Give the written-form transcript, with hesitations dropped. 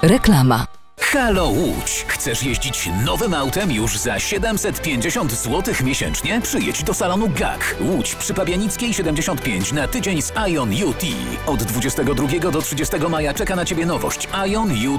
Reklama. Halo Łódź! Chcesz jeździć nowym autem już za 750 zł miesięcznie? Przyjedź do salonu GAK. Łódź przy Pabianickiej 75 na tydzień z Ion UT. Od 22 do 30 maja czeka na Ciebie nowość Ion UT